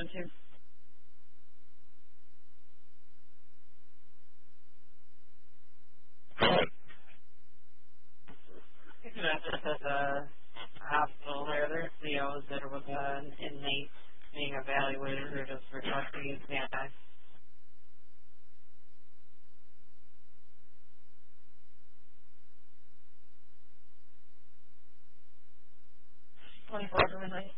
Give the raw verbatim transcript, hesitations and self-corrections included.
one two. You know, just at the hospital there, there's C Os that was an inmate being evaluated or just requesting his data. twenty-four,